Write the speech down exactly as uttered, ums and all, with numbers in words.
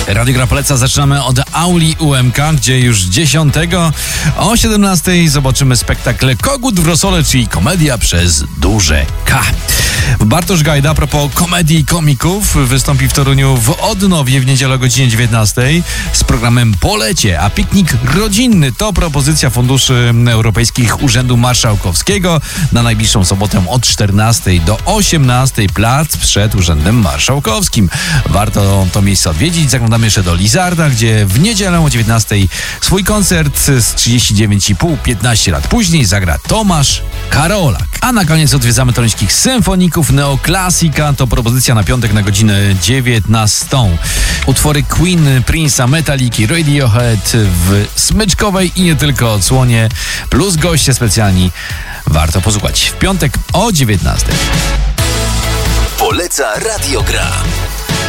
Radio Gra poleca. Zaczynamy od Auli U M K, gdzie już dziesiątego o siedemnastej zobaczymy spektakl Kogut w Rosole, czyli komedia przez duże K. Bartosz Gajda, a propos komedii i komików, wystąpi w Toruniu w Odnowie w niedzielę o godzinie dziewiętnastej z programem Polecie, a piknik rodzinny to propozycja funduszy europejskich Urzędu Marszałkowskiego na najbliższą sobotę od czternastej do osiemnastej, plac przed Urzędem Marszałkowskim. Warto to miejsce odwiedzić. Zaglądamy jeszcze do Lizarda, gdzie w niedzielę o dziewiętnastej swój koncert z trzydzieści dziewięć i pół, piętnaście lat później zagra Tomasz Karolak. A na koniec odwiedzamy toruńskich symfoników Neoklasika. To propozycja na piątek na godzinę dziewiętnastą. Utwory Queen, Prince'a, Metaliki, Radiohead w smyczkowej i nie tylko odsłonie, plus goście specjalni. Warto posłuchać w piątek o dziewiętnastej. Poleca Radio Gra.